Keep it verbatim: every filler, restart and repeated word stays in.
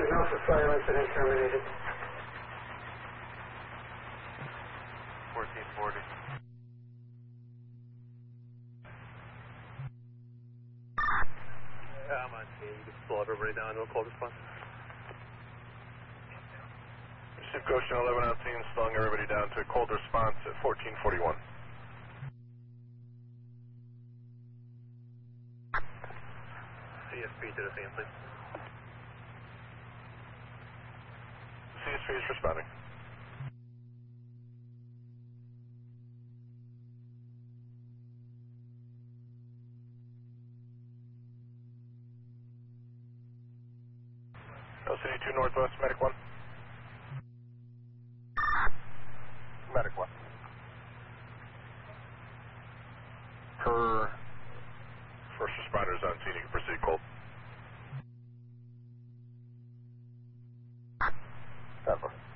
Signal for fire incident terminated. fourteen forty. Yeah, I'm on scene. You can slow everybody down to a cold response. Received Goshen eleven on scene, slowing everybody down to a cold response at fourteen forty-one. C S P to the scene, please. C S P is responding. L C D two Northwest, Medic one. Medic one. Per first responders on scene, you can proceed cold. Stand by.